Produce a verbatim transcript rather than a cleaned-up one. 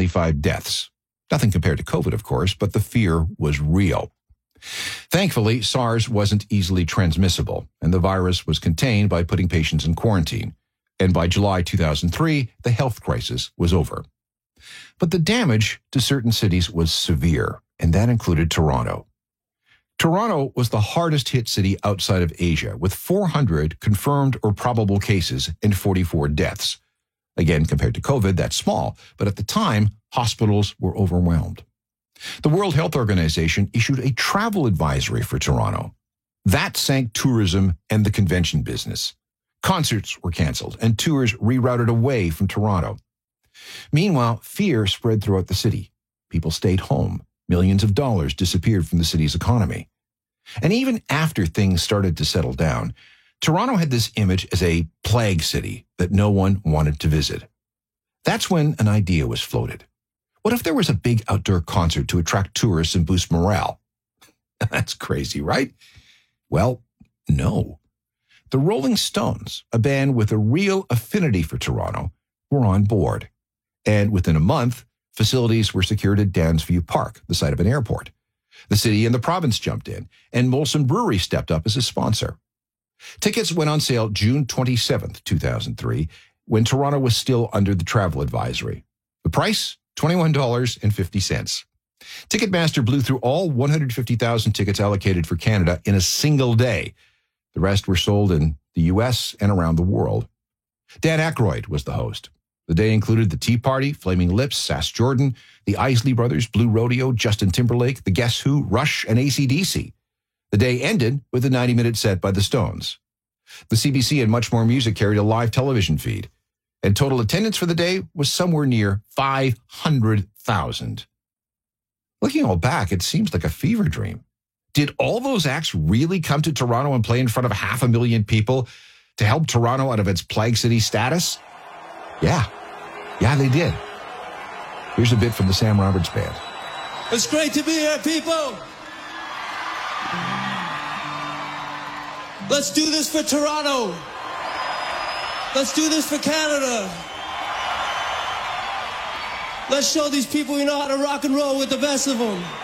seventy-five deaths. Nothing compared to COVID, of course, but the fear was real. Thankfully, SARS wasn't easily transmissible, and the virus was contained by putting patients in quarantine. And by July two thousand three, the health crisis was over. But the damage to certain cities was severe, and that included Toronto. Toronto was the hardest hit city outside of Asia, with four hundred confirmed or probable cases and forty-four deaths. Again, compared to COVID, that's small, but at the time, hospitals were overwhelmed. The World Health Organization issued a travel advisory for Toronto. That sank tourism and the convention business. Concerts were canceled and tours rerouted away from Toronto. Meanwhile, fear spread throughout the city. People stayed home. Millions of dollars disappeared from the city's economy. And even after things started to settle down, Toronto had this image as a plague city that no one wanted to visit. That's when an idea was floated. What if there was a big outdoor concert to attract tourists and boost morale? That's crazy, right? Well, no. The Rolling Stones, a band with a real affinity for Toronto, were on board. And within a month, facilities were secured at Downsview Park, the site of an airport. The city and the province jumped in, and Molson Brewery stepped up as a sponsor. Tickets went on sale June twenty-seventh, two thousand three, when Toronto was still under the travel advisory. The price? twenty-one dollars and fifty cents. Ticketmaster blew through all one hundred fifty thousand tickets allocated for Canada in a single day. The rest were sold in the U S and around the world. Dan Aykroyd was the host. The day included the Tea Party, Flaming Lips, Sass Jordan, the Isley Brothers, Blue Rodeo, Justin Timberlake, the Guess Who, Rush, and A C D C. The day ended with a ninety-minute set by the Stones. The C B C and Much More Music carried a live television feed, and total attendance for the day was somewhere near five hundred thousand. Looking all back, it seems like a fever dream. Did all those acts really come to Toronto and play in front of half a million people to help Toronto out of its plague city status? Yeah. Yeah, they did. Here's a bit from the Sam Roberts Band. It's great to be here, people. Let's do this for Toronto. Let's do this for Canada. Let's show these people we know how to rock and roll with the best of them.